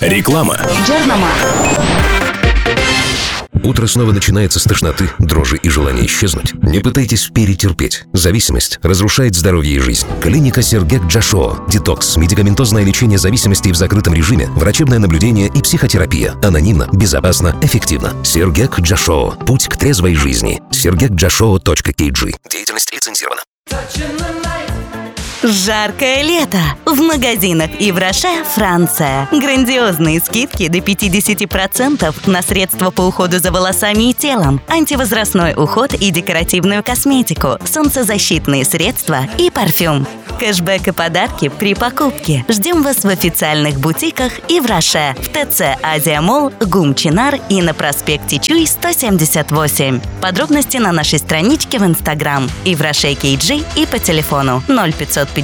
Реклама. Утро снова начинается с тошноты, дрожи и желания исчезнуть. Не пытайтесь перетерпеть. Зависимость разрушает здоровье и жизнь. Клиника Сергек Джашоа. Детокс, медикаментозное лечение зависимости в закрытом режиме, врачебное наблюдение и психотерапия. Анонимно, безопасно, эффективно. Сергек Джашоа. Путь к трезвой жизни. sergekjashoa.kg. Деятельность лицензирована. Жаркое лето. В магазинах Ивраше, Франция. Грандиозные скидки до 50% на средства по уходу за волосами и телом, антивозрастной уход и декоративную косметику, солнцезащитные средства и парфюм. Кэшбэк и подарки при покупке. Ждем вас в официальных бутиках Ивраше, в ТЦ Азия Молл, ГУМ Чинар и на проспекте Чуй, 178. Подробности на нашей страничке в Инстаграм Ивраше KG и по телефону 0500